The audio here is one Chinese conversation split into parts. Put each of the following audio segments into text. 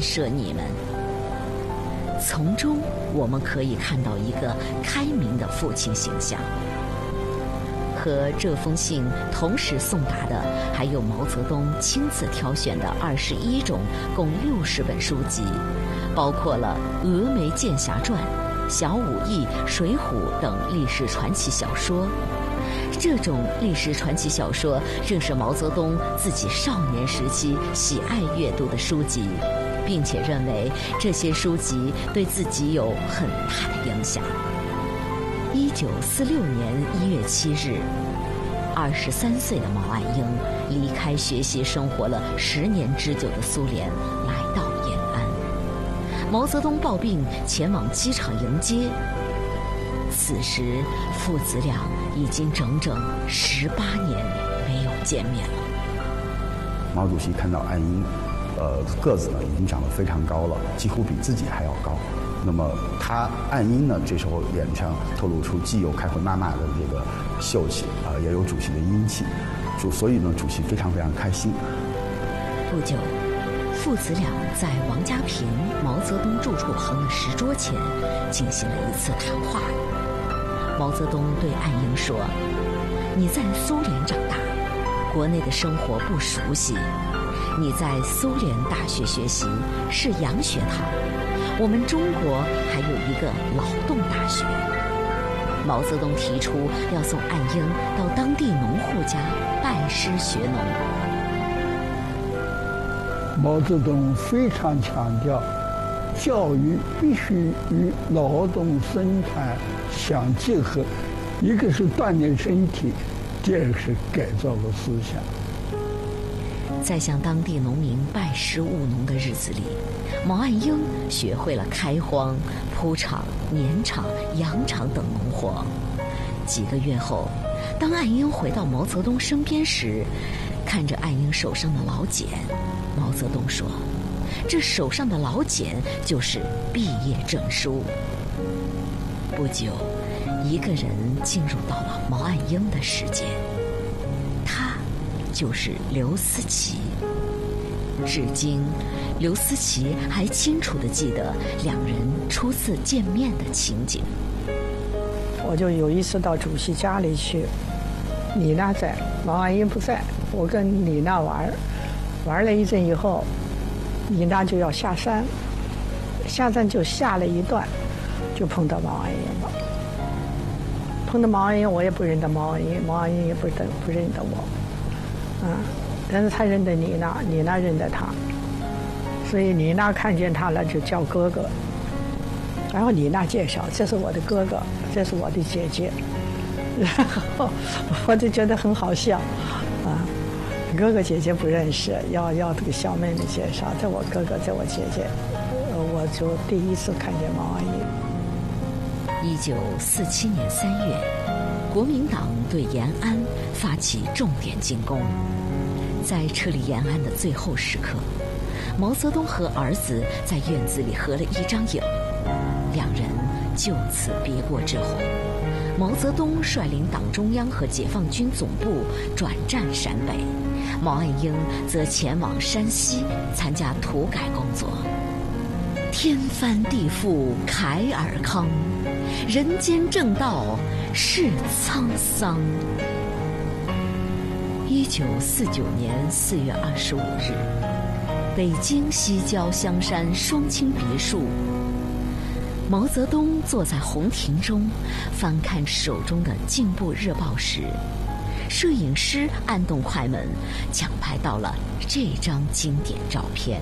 赦你们。从中我们可以看到一个开明的父亲形象。和这封信同时送达的，还有毛泽东亲自挑选的21种共60本书籍，包括了《峨眉剑侠传》、《小武艺》、《水浒》等历史传奇小说。这种历史传奇小说正是毛泽东自己少年时期喜爱阅读的书籍，并且认为这些书籍对自己有很大的影响。1946年1月7日，23岁的毛岸英离开学习生活了10年之久的苏联，来到延安。毛泽东抱病前往机场迎接。此时父子俩已经整整18年没有见面了。 毛主席看到岸英个子呢已经长得非常高了，几乎比自己还要高。那么岸英呢，这时候脸上透露出既有开怀骂骂的这个秀气也有主席的英气，所以呢，主席非常非常开心。 不久，父子俩在王家坪毛泽东住处旁的石桌前进行了一次谈话。毛泽东对岸英说：“你在苏联长大，国内的生活不熟悉。你在苏联大学学习是洋学堂，我们中国还有一个劳动大学。”毛泽东提出要送岸英到当地农户家拜师学农。 毛泽东非常强调，教育必须与劳动生产相结合，一个是锻炼身体，第二个是改造了思想。 在向当地农民拜师务农的日子里，毛岸英学会了开荒、铺场、碾场、扬场等农活。几个月后，当岸英回到毛泽东身边时，看着岸英手上的老茧，毛泽东说：“这手上的老茧就是毕业证书。”不久，一个人进入到了毛岸英的世界，他就是刘思齐。至今，刘思齐还清楚地记得两人初次见面的情景。 我就有一次到主席家里去，李娜在，毛岸英不在，我跟李娜玩了一阵以后，李娜就要下山，下山就下了一段，就碰到毛岸英了。碰到毛岸英，我也不认得毛岸英，毛岸英也不认得我，但是他认得李娜，李娜认得他，所以李娜看见他了就叫哥哥。然后李娜介绍，这是我的哥哥，这是我的姐姐，然后我就觉得很好笑，哥哥姐姐不认识，要这个小妹妹介绍，这我哥哥，这我姐姐，我就第一次看见毛岸英。 1947年3月，国民党对延安发起重点进攻，在撤离延安的最后时刻，毛泽东和儿子在院子里合了一张影。两人就此别过之后，毛泽东率领党中央和解放军总部转战陕北，毛岸英则前往山西参加土改工作。天翻地覆凯尔康，人间正道是沧桑。1949年4月25日，北京西郊香山双清别墅，毛泽东坐在红亭中，翻看手中的《进步日报》时，摄影师按动快门，抢拍到了这张经典照片。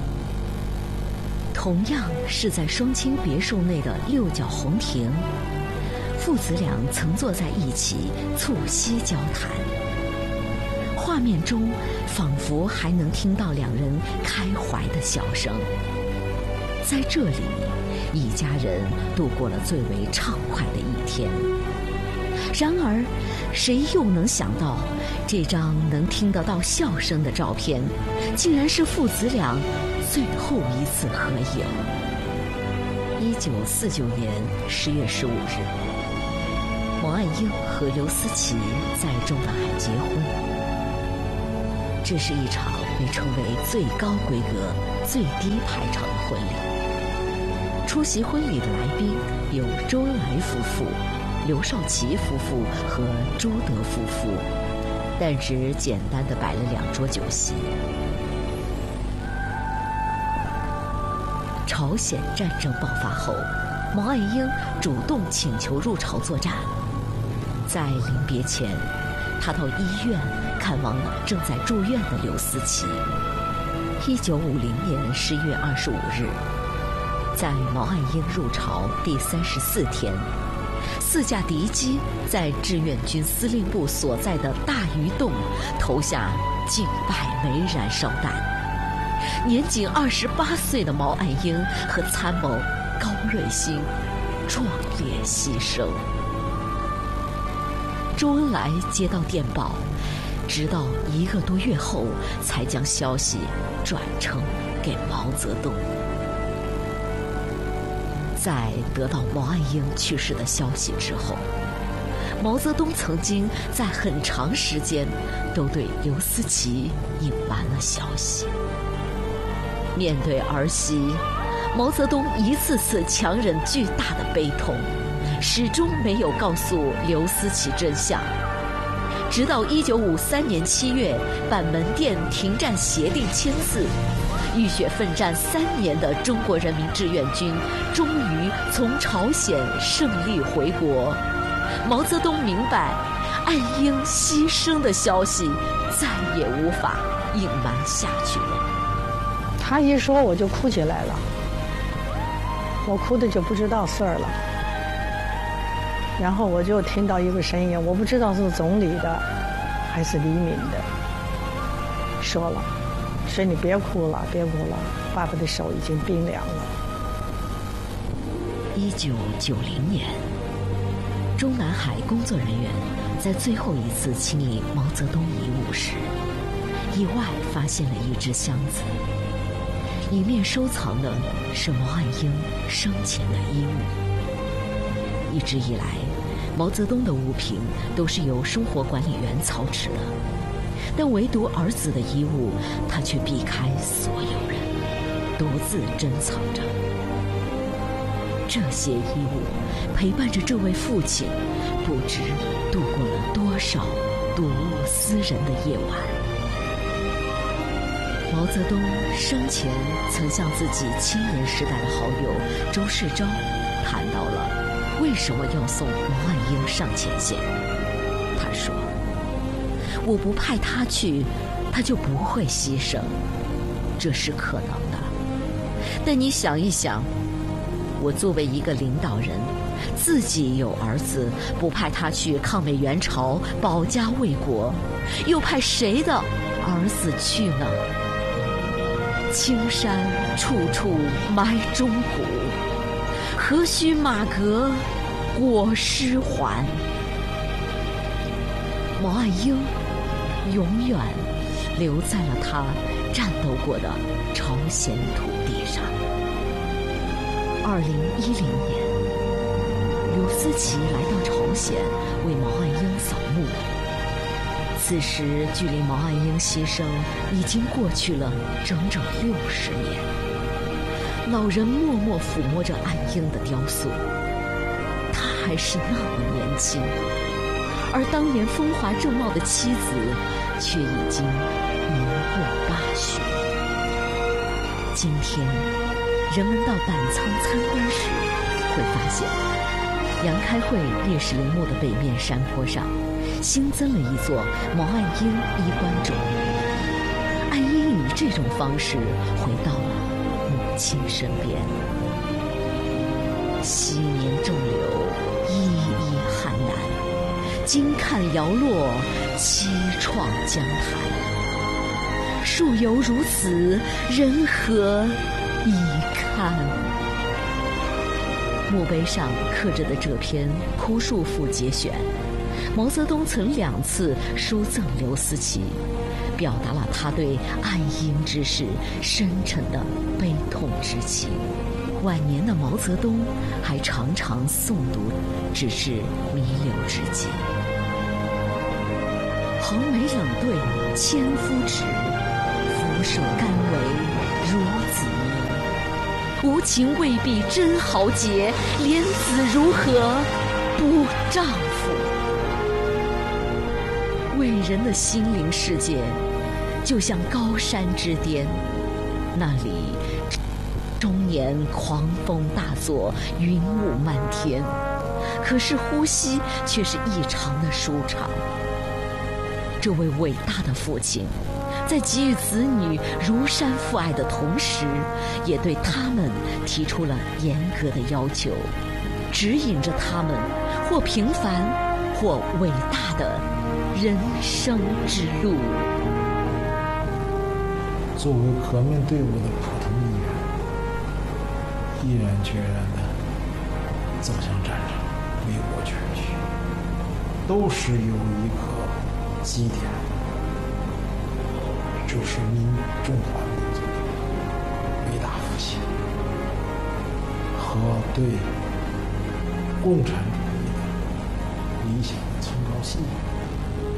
同样是在双清别墅内的六角红亭，父子俩曾坐在一起促膝交谈，画面中仿佛还能听到两人开怀的笑声。在这里，一家人度过了最为畅快的一天。然而，谁又能想到，这张能听得到笑声的照片，竟然是父子俩最后一次合影。1949年10月15日，毛岸英和刘思齐在中南海结婚。这是一场被称为最高规格、 最低排场的婚礼。出席婚礼的来宾有周恩来夫妇、刘少奇夫妇和朱德夫妇，但只简单的摆了2桌酒席。朝鲜战争爆发后，毛岸英主动请求入朝作战。在临别前，他到医院看望了正在住院的刘思齐。1950年11月25日，在毛岸英入朝第34天，4架敌机在志愿军司令部所在的大鱼洞投下近100枚燃烧弹。年仅28岁的毛岸英和参谋高瑞兴壮烈牺牲。周恩来接到电报，直到1个多月后才将消息转呈给毛泽东。在得到毛岸英去世的消息之后，毛泽东曾经在很长时间都对刘思齐隐瞒了消息。面对儿媳，毛泽东一次次强忍巨大的悲痛，始终没有告诉刘思齐真相。直到1953年7月，板门店停战协定签字，浴血奋战3年的中国人民志愿军终于从朝鲜胜利回国。毛泽东明白，岸英牺牲的消息再也无法隐瞒下去了。 他一说我就哭起来了，我哭的就不知道事儿了。然后我就听到一个声音，我不知道是总理的还是黎明的，说你别哭了，别哭了，爸爸的手已经冰凉了。 1990年，中南海工作人员在最后一次清理毛泽东遗物时，意外发现了一只箱子，里面收藏的是毛岸英生前的衣物。一直以来，毛泽东的物品都是由生活管理员操持的，但唯独儿子的衣物，他却避开所有人，独自珍藏着。这些衣物陪伴着这位父亲，不知度过了多少睹物思人的夜晚。毛泽东生前曾向自己青年时代的好友周世钊谈到了为什么要送毛岸英上前线。他说：“我不派他去，他就不会牺牲，这是可能的。但你想一想，我作为一个领导人，自己有儿子，不派他去抗美援朝、保家卫国，又派谁的儿子去呢？青山处处埋忠骨，何须马革裹尸还？”毛岸英永远留在了他战斗过的朝鲜土地上。2010年，刘思齐来到朝鲜为毛岸英扫墓。此时距离毛岸英牺牲已经过去了整整60年。老人默默抚摸着岸英的雕塑，他还是那么年轻，而当年风华正茂的妻子却已经年过80。今天人们到板仓参观时，会发现杨开慧烈士陵墓的北面山坡上新增了一座毛岸英衣冠冢。岸英以这种方式回到了母亲身边。昔年仲流，依依汉南，今看摇落，凄怆江潭。树犹如此，人何以堪？墓碑上刻着的这篇哭树赋节选，毛泽东曾2次书赠刘思齐，表达了他对岸英之事深沉的悲痛之情。晚年的毛泽东还常常诵读，直至弥留之际。横眉冷对千夫指，夫守甘为孺子命。无情未必真豪杰，怜子如何不丈夫？伟人的心灵世界，就像高山之巅，那里终年狂风大作，云雾漫天，可是呼吸却是异常的舒畅。这位伟大的父亲，在给予子女如山父爱的同时，也对他们提出了严格的要求，指引着他们或平凡或伟大的人生之路。 作为革命队伍的普通一员，毅然决然地走向战场，为国全去，都是有一个基点，就是中华民族的伟大复兴和对共产主义的理想的崇高信仰。